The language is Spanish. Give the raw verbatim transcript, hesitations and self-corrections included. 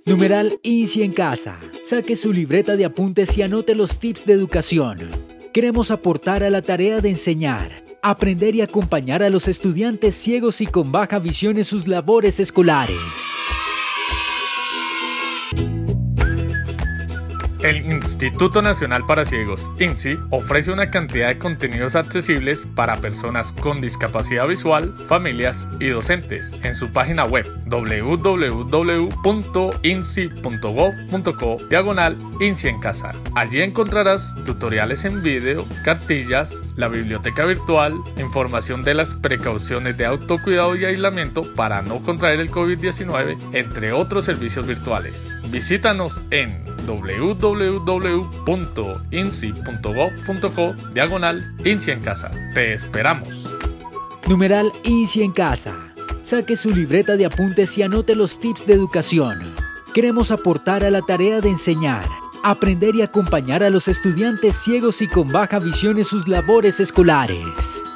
Numeral INSI en casa. Saque su libreta de apuntes y anote los tips de educación. Queremos aportar a la tarea de enseñar, aprender y acompañar a los estudiantes ciegos y con baja visión en sus labores escolares. El Instituto Nacional para Ciegos, INSI, ofrece una cantidad de contenidos accesibles para personas con discapacidad visual, familias y docentes en su página web doble u doble u doble u punto insi punto gob punto co diagonal INSI en casa. Allí encontrarás tutoriales en video, cartillas, la biblioteca virtual, información de las precauciones de autocuidado y aislamiento para no contraer el covid diecinueve, entre otros servicios virtuales. Visítanos en doble u doble u doble u punto insi punto gob punto co diagonal INSI en casa. Te esperamos. Numeral INSI en casa. Saque su libreta de apuntes y anote los tips de educación. Queremos aportar a la tarea de enseñar, aprender y acompañar a los estudiantes ciegos y con baja visión en sus labores escolares.